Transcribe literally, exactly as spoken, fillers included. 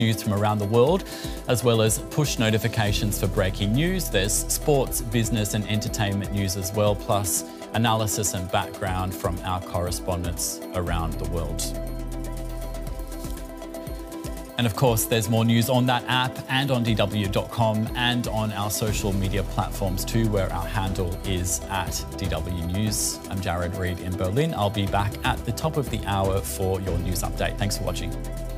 news from around the world, as well as push notifications for breaking news. There's sports, business and entertainment news as well, plus analysis and background from our correspondents around the world. And of course, there's more news on that app and on D W dot com and on our social media platforms too, where our handle is at D W News. I'm Jared Reid in Berlin. I'll be back at the top of the hour for your news update. Thanks for watching.